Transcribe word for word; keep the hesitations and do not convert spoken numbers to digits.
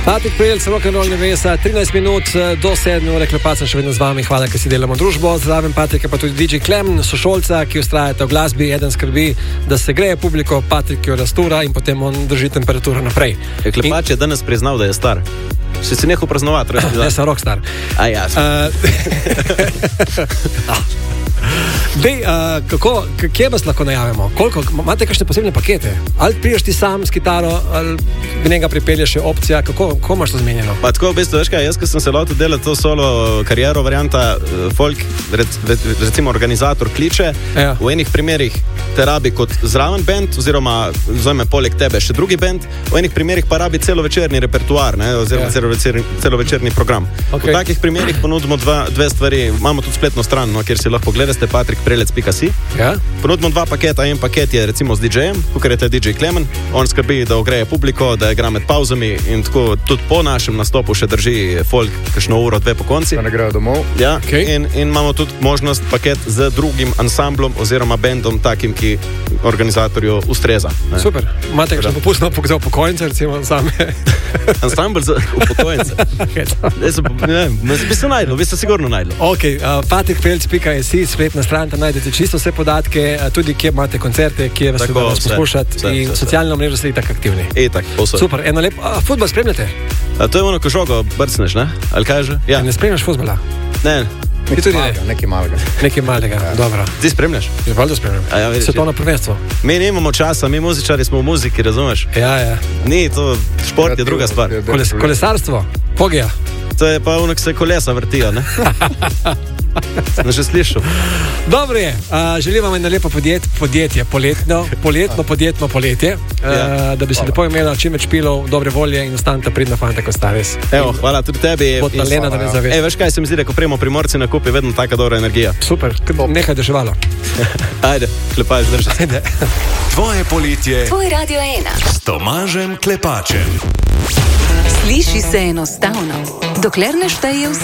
Patrik Prelec, rock'n'roll nevesa, trinajst minut do sedme ure, Klepač sem še vedno z vami, hvala, ker si delamo družbo. Zraven Patrika pa tudi D J Klemen, sošolca, ki ustrajata v glasbi, eden skrbi, da se greje publiko, Patrik jo rastura in potem on drži temperaturo naprej. Je Klepač je danes priznal, da je star. Si si nehal praznovati, res? Jaz sem rockstar. A ja. Uh, Dej, uh, kako, kje vas lahko najavimo? Koliko, imate kakšne posebne pakete? Ali priješ ti sam s kitaro, ali v njega pripelje še opcija, kako, kako imaš to zmenjeno? Pa tako, v bistvu, veš kaj, jaz, ko sem se lotil delati to solo kariero, varianta, folk, recimo organizator kliče, ja. V enih primerih te rabi kot zraven band, oziroma vzame poleg tebe še drugi band, v enih primerih pa rabi celovečerni repertoar, ne, oziroma ja. celovečerni, celovečerni program. Okay. V takih primerih ponudimo dva, dve stvari, imamo tudi spletno stran, no, kjer si lahko pogledate, patrik prelec pika si. Ja. Ponudimo dva paketa, en paket je recimo z D J-jem, kukor je te D J Klemen, on skrbi, da ogreje publiko, da igra med pauzami in tako tudi po našem nastopu še drži folk kakšno uro, dve po konci. Da ne grejo domov. Ja, okay. in, in imamo tudi možnost paket z drugim ansamblom oziroma bendom, takim, ki organizatorju ustreza. Ne? Super. Imate kakšno popustno za upokojence, recimo same? Ansambl za upokojence. Ne, bi se najdlo, bi se sigurno najdlo. Ok, uh, patrik prelec pika si, spletna stran, tam najdete čisto vse podatke, tudi kje imate koncerte, kje vas tako vas poslušati vse, in vse, socialno mrežo ste tako aktivni. E, tak, super, eno lepo. A, futbol spremljate? A, to je ono, ko žogo brcneš, ne? Ali kaj že? Ja. Ne spremljaš futbola? Ne. Nekaj malega, nekaj malega. Nekaj malega, ja. Dobro. Ti spremljaš? Je valjda spremljam. Ja, svetovno prvenstvo. Mi nimamo časa, mi muzičari smo v muziki, razumeš? Ja, ja. Ni, to šport je druga stvar. Koles, kolesarstvo, pogija. To je pa ono, ki se kolesa vrtijo, ne? Sem že slišal. Dobro je, uh, želim vam eno lepo podjet, podjetje, poletno, poletno podjetno poletje, uh, ja. Da bi se lepo imela čim več pilov, dobre volje in ostanete pridna fanta, ko sta res. Evo, hvala tudi tebi. Botna Lena, da ne zaveš. Ej, veš kaj, se mi zdi, da ko prejmo Primorci na kup, je vedno taka dobra energija. Super, nekaj deževalo. Ajde, Klepač, drži. Ajde. Tvoje poletje. Tvoj Radio ena. S Tomažem Klepačem. Sliši se enostavno, dokler ne šteje vse.